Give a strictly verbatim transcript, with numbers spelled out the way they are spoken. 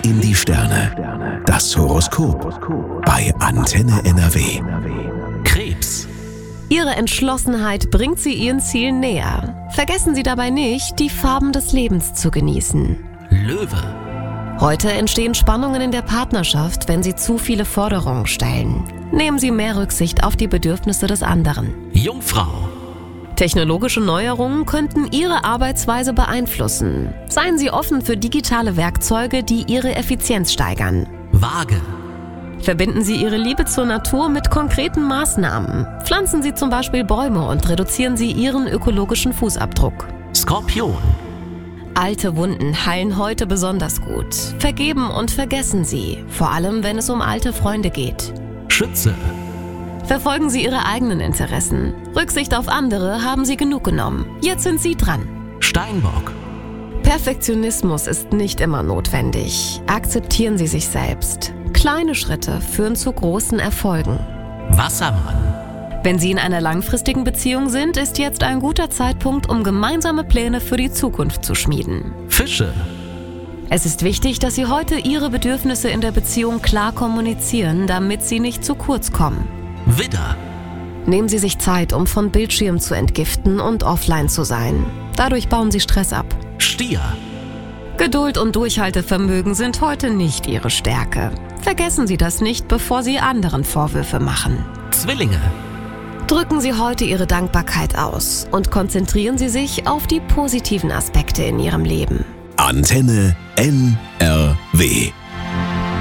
in die Sterne. Das Horoskop bei Antenne N R W. Krebs. Ihre Entschlossenheit bringt Sie Ihren Zielen näher. Vergessen Sie dabei nicht, die Farben des Lebens zu genießen. Löwe. Heute entstehen Spannungen in der Partnerschaft, wenn Sie zu viele Forderungen stellen. Nehmen Sie mehr Rücksicht auf die Bedürfnisse des anderen. Jungfrau. Technologische Neuerungen könnten Ihre Arbeitsweise beeinflussen. Seien Sie offen für digitale Werkzeuge, die Ihre Effizienz steigern. Waage. Verbinden Sie Ihre Liebe zur Natur mit konkreten Maßnahmen. Pflanzen Sie zum Beispiel Bäume und reduzieren Sie Ihren ökologischen Fußabdruck. Skorpion. Alte Wunden heilen heute besonders gut. Vergeben und vergessen Sie, vor allem wenn es um alte Freunde geht. Schütze. Verfolgen Sie Ihre eigenen Interessen. Rücksicht auf andere haben Sie genug genommen. Jetzt sind Sie dran. Steinbock. Perfektionismus ist nicht immer notwendig. Akzeptieren Sie sich selbst. Kleine Schritte führen zu großen Erfolgen. Wassermann. Wenn Sie in einer langfristigen Beziehung sind, ist jetzt ein guter Zeitpunkt, um gemeinsame Pläne für die Zukunft zu schmieden. Fische. Es ist wichtig, dass Sie heute Ihre Bedürfnisse in der Beziehung klar kommunizieren, damit sie nicht zu kurz kommen. Widder. Nehmen Sie sich Zeit, um von Bildschirm zu entgiften und offline zu sein. Dadurch bauen Sie Stress ab. Stier. Geduld und Durchhaltevermögen sind heute nicht Ihre Stärke. Vergessen Sie das nicht, bevor Sie anderen Vorwürfe machen. Zwillinge. Drücken Sie heute Ihre Dankbarkeit aus und konzentrieren Sie sich auf die positiven Aspekte in Ihrem Leben. Antenne N R W.